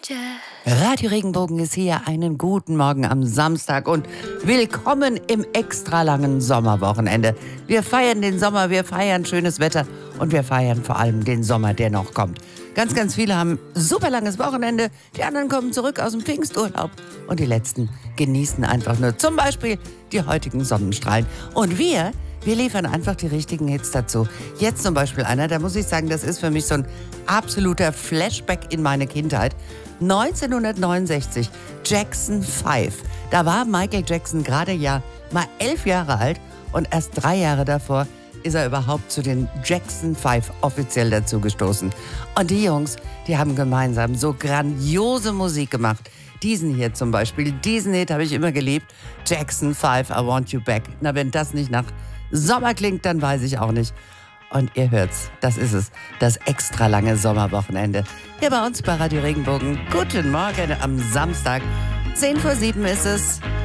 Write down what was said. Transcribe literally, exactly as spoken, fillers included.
Radio Regenbogen ist hier. Einen guten Morgen am Samstag und willkommen im extra langen Sommerwochenende. Wir feiern den Sommer, wir feiern schönes Wetter und wir feiern vor allem den Sommer, der noch kommt. Ganz, ganz viele haben super langes Wochenende, die anderen kommen zurück aus dem Pfingsturlaub und die letzten genießen einfach nur zum Beispiel die heutigen Sonnenstrahlen. Und wir... Wir liefern einfach die richtigen Hits dazu. Jetzt zum Beispiel einer, da muss ich sagen, das ist für mich so ein absoluter Flashback in meine Kindheit. neunzehnhundertneunundsechzig, Jackson fünf. Da war Michael Jackson gerade ja mal elf Jahre alt und erst drei Jahre davor ist er überhaupt zu den Jackson fünf offiziell dazugestoßen. Und die Jungs, die haben gemeinsam so grandiose Musik gemacht. Diesen hier zum Beispiel, diesen Hit habe ich immer geliebt. Jackson fünf, I Want You Back. Na, wenn das nicht nach Sommer klingt, dann weiß ich auch nicht. Und ihr hört's, das ist es, das extra lange Sommerwochenende. Hier bei uns bei Radio Regenbogen. Guten Morgen am Samstag. zehn vor sieben ist es.